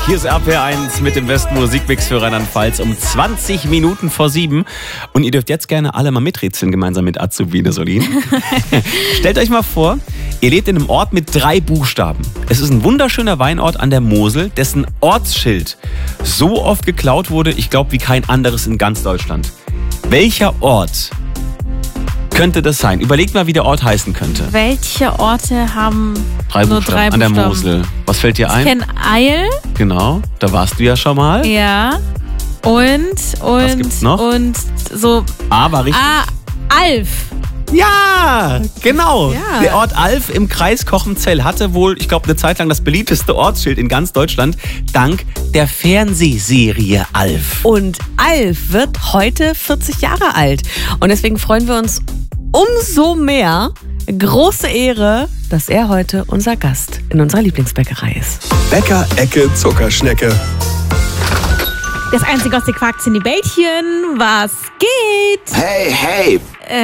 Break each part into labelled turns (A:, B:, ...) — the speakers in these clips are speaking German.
A: Hier ist RPR1 mit dem besten Musikmix für Rheinland-Pfalz um 20 Minuten vor 7. Und ihr dürft jetzt gerne alle mal miträtseln, gemeinsam mit Azubine Solin. Stellt euch mal vor, ihr lebt in einem Ort mit 3 Buchstaben. Es ist ein wunderschöner Weinort an der Mosel, dessen Ortsschild so oft geklaut wurde, ich glaube, wie kein anderes in ganz Deutschland. Welcher Ort könnte das sein? Überlegt mal, wie der Ort heißen könnte.
B: Welche Orte haben
A: Nur 3 Buchstaben an der Mosel. Was fällt dir ein?
B: Ich kenne Eil.
A: Genau, da warst du ja schon mal.
B: Ja.
A: Was gibt's noch?
B: Und so.
A: A war richtig.
B: Alf.
A: Ja, genau.
B: Ja.
A: Der Ort Alf im Kreis Kochenzell hatte wohl, ich glaube, eine Zeit lang das beliebteste Ortsschild in ganz Deutschland, dank der Fernsehserie Alf.
C: Und Alf wird heute 40 Jahre alt. Und deswegen freuen wir uns umso mehr. Große Ehre, dass er heute unser Gast in unserer Lieblingsbäckerei ist.
D: Bäcker-Ecke Zuckerschnecke.
B: Das einzige aus den Quarks in die Bällchen. Was geht?
E: Hey.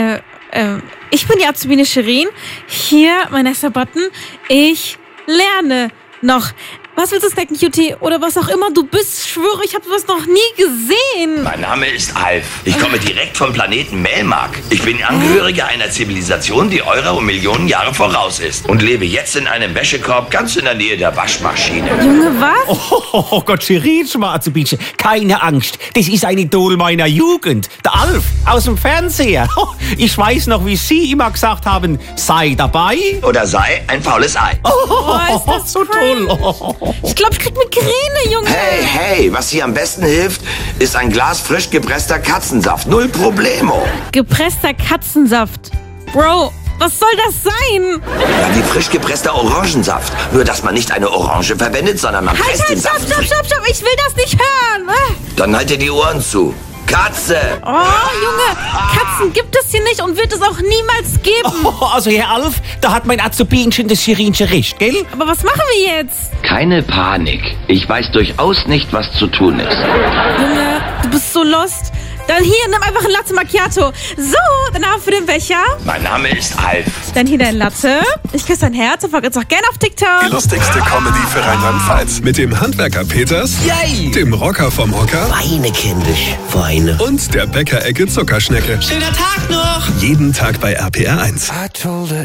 B: Ich bin die Azubine Shirin. Hier mein nächster Button. Ich lerne noch. Was willst du snacken, Cutie? Oder was auch immer du bist. Ich schwöre, ich habe sowas noch nie gesehen.
E: Mein Name ist Alf. Ich komme direkt vom Planeten Melmark. Ich bin Angehöriger einer Zivilisation, die eurer um Millionen Jahre voraus ist. Und lebe jetzt in einem Wäschekorb ganz in der Nähe der Waschmaschine.
B: Junge, was?
A: Oh Gott, Shirin, Azubinchen, keine Angst. Das ist ein Idol meiner Jugend. Der Alf aus dem Fernseher. Ich weiß noch, wie Sie immer gesagt haben, sei dabei.
E: Oder sei ein faules Ei.
B: Ist das
A: so
B: fein.
A: toll.
B: Ich glaube, ich krieg Migräne, Junge.
E: Hey, was hier am besten hilft, ist ein Glas frisch gepresster Katzensaft. Null Problemo.
B: Gepresster Katzensaft. Bro, was soll das sein?
E: Ja, wie frisch gepresster Orangensaft. Nur, dass man nicht eine Orange verwendet, sondern man presst den Saft.
B: Stopp. Ich will das nicht hören.
E: Dann haltet die Ohren zu. Katze!
B: Oh, Junge, Katzen gibt es hier nicht und wird es auch niemals geben.
A: Also, Herr Alf, da hat mein Azubinchen das Shirinchen recht, gell?
B: Aber was machen wir jetzt?
E: Keine Panik. Ich weiß durchaus nicht, was zu tun ist.
B: Junge, du bist so lost. Dann hier, nimm einfach ein Latte Macchiato. So, danach für den Becher.
E: Mein Name ist Alf.
B: Dann hier dein Latte. Ich küsse dein Herz und folge uns auch gerne auf TikTok.
D: Die lustigste Comedy für Rheinland-Pfalz. Mit dem Handwerker Peters, dem Rocker vom Hocker
E: Weine, kindisch, Weine.
D: und der Bäcker-Ecke Zuckerschnecke.
A: Schöner Tag noch!
D: Jeden Tag bei RPR1.